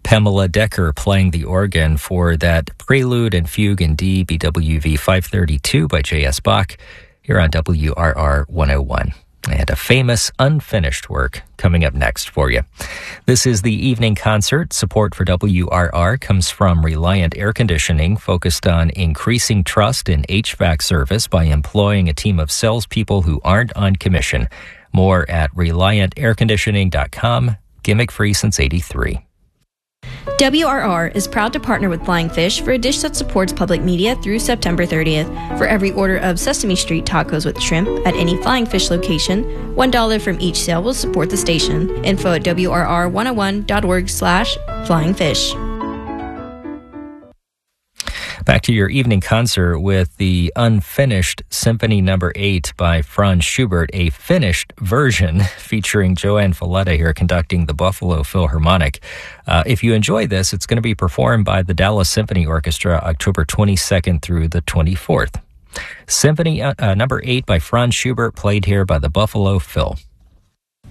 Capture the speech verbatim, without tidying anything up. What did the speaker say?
Pamela Decker playing the organ for that Prelude and Fugue in D, B W V five thirty-two by J S. Bach, here on W R R one oh one. And a famous unfinished work coming up next for you. This is the evening concert. Support for W R R comes from Reliant Air Conditioning, focused on increasing trust in H V A C service by employing a team of salespeople who aren't on commission. More at reliant air conditioning dot com. Gimmick free since eighty-three. W R R is proud to partner with Flying Fish for a dish that supports public media through September thirtieth. For every order of Sesame Street tacos with shrimp at any Flying Fish location, one dollar from each sale will support the station. Info at W R R one oh one dot org slash flying fish. Back to your evening concert with the Unfinished Symphony Number eight by Franz Schubert, a finished version featuring Joanne Falletta here conducting the Buffalo Philharmonic. Uh, if you enjoy this, it's going to be performed by the Dallas Symphony Orchestra October twenty-second through the twenty-fourth. Symphony uh, Number eight by Franz Schubert, played here by the Buffalo Phil.